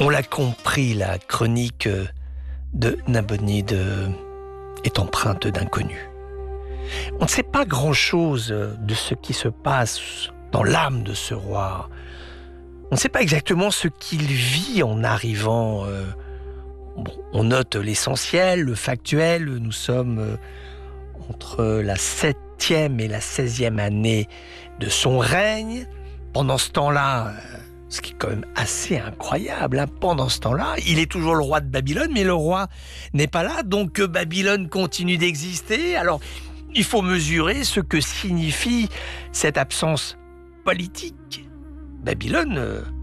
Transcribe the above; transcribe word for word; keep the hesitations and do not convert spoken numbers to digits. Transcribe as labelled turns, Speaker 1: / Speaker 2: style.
Speaker 1: On l'a compris, la chronique de Nabonide est empreinte d'inconnu. On ne sait pas grand-chose de ce qui se passe dans l'âme de ce roi. On ne sait pas exactement ce qu'il vit en arrivant. Euh, bon, on note l'essentiel, le factuel. Nous sommes euh, entre la septième et la seizième année de son règne. Pendant ce temps-là, euh, ce qui est quand même assez incroyable, hein, pendant ce temps-là, il est toujours le roi de Babylone, mais le roi n'est pas là, donc euh, Babylone continue d'exister. Alors, il faut mesurer ce que signifie cette absence politique. Babylone... Euh,